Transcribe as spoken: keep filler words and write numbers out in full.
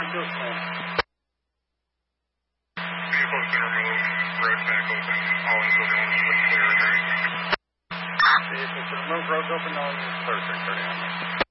Vehicle's been removed, road back open, all including ones with clear returning. Vehicle's been removed, roads open, all including clear returning.